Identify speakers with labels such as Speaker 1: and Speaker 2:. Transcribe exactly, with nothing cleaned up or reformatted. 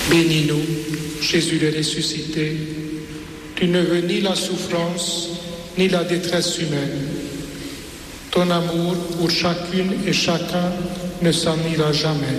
Speaker 1: Bénis-nous, Jésus le ressuscité, tu ne veux ni la souffrance, ni la détresse humaine. Ton amour pour chacune et chacun ne s'en ira jamais.